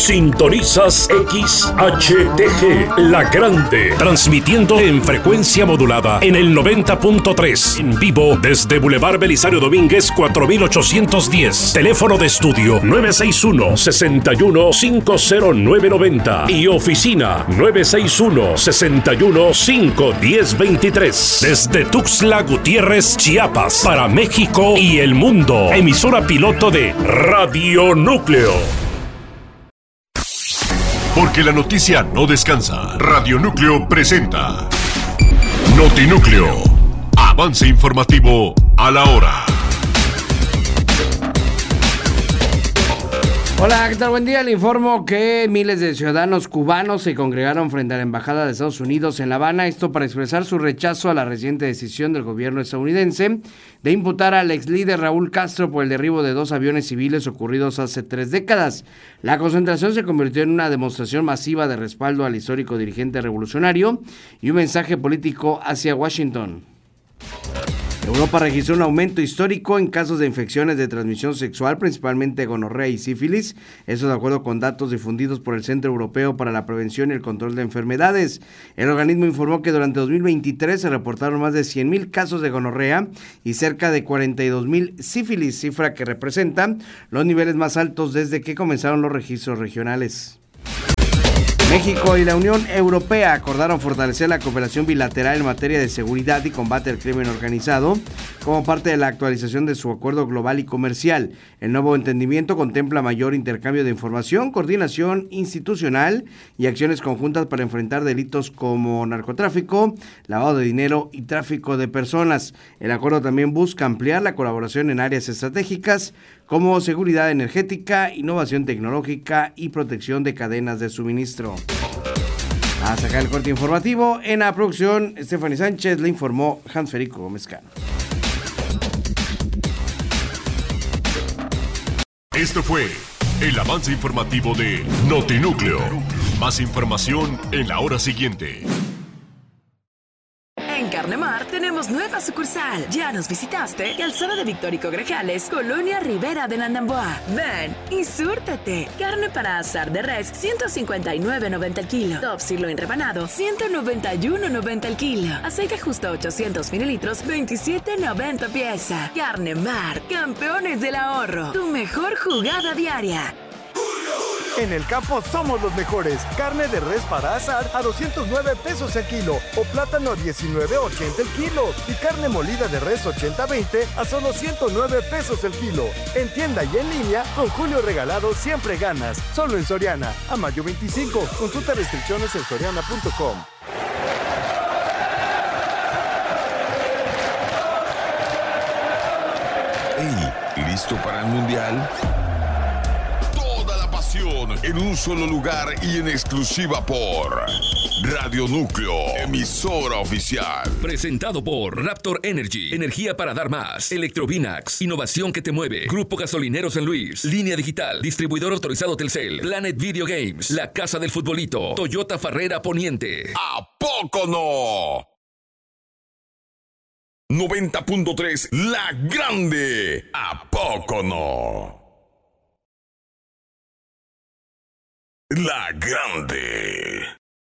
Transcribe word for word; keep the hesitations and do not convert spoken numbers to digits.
Sintonizas X H T G, La Grande, transmitiendo en frecuencia modulada en el noventa punto tres, en vivo desde Boulevard Belisario Domínguez cuatro mil ochocientos diez. Teléfono de estudio nueve seis uno, seis uno, cinco cero nueve nueve cero y oficina nueve seis uno, seis uno, cinco uno cero dos tres. Desde Tuxtla Gutiérrez, Chiapas, para México y el mundo. Emisora piloto de Radio Núcleo. Porque la noticia no descansa. Radio Núcleo presenta Notinúcleo. Avance informativo a la hora. Hola, ¿qué tal? Buen día. Le informo que miles de ciudadanos cubanos se congregaron frente a la Embajada de Estados Unidos en La Habana, esto para expresar su rechazo a la reciente decisión del gobierno estadounidense de imputar al ex líder Raúl Castro por el derribo de dos aviones civiles ocurridos hace tres décadas. La concentración se convirtió en una demostración masiva de respaldo al histórico dirigente revolucionario y un mensaje político hacia Washington. Europa registró un aumento histórico en casos de infecciones de transmisión sexual, principalmente gonorrea y sífilis, eso de acuerdo con datos difundidos por el Centro Europeo para la Prevención y el Control de Enfermedades. El organismo informó que durante dos mil veintitrés se reportaron más de cien mil casos de gonorrea y cerca de cuarenta y dos mil sífilis, cifra que representa los niveles más altos desde que comenzaron los registros regionales. México y la Unión Europea acordaron fortalecer la cooperación bilateral en materia de seguridad y combate al crimen organizado como parte de la actualización de su acuerdo global y comercial. El nuevo entendimiento contempla mayor intercambio de información, coordinación institucional y acciones conjuntas para enfrentar delitos como narcotráfico, lavado de dinero y tráfico de personas. El acuerdo también busca ampliar la colaboración en áreas estratégicas como seguridad energética, innovación tecnológica y protección de cadenas de suministro. A sacar el corte informativo, en la producción, Stephanie Sánchez, le informó Hans Federico Gómez Cano. Esto fue el avance informativo de Notinúcleo. Más información en la hora siguiente. En Carnemar tenemos nueva sucursal. ¿Ya nos visitaste? Calzada de Víctor y Congresales, Colonia Rivera de Nandamboa. Ven y súrtate. Carne para asar de res, ciento cincuenta y nueve noventa el kilo. Top sirloin rebanado, ciento noventa y uno noventa el kilo. Aceite justo ochocientos mililitros, veintisiete noventa pieza. Carnemar, campeones del ahorro. Tu mejor jugada diaria. En el campo somos los mejores. Carne de res para asar a doscientos nueve pesos el kilo o plátano a diecinueve ochenta el kilo y carne molida de res ochenta veinte a solo ciento nueve pesos el kilo. En tienda y en línea, con Julio Regalado siempre ganas. Solo en Soriana. A mayo veinticinco. Consulta restricciones en soriana punto com. Hey, ¿listo para el mundial? En un solo lugar y en exclusiva por Radio Núcleo, emisora oficial. Presentado por Raptor Energy, energía para dar más. Electrovinax, innovación que te mueve. Grupo Gasolinero San Luis, Línea Digital, distribuidor autorizado Telcel. Planet Video Games, La Casa del Futbolito. Toyota Farrera Poniente. ¿A poco no? noventa punto tres, La Grande. ¿A poco no? La Grande.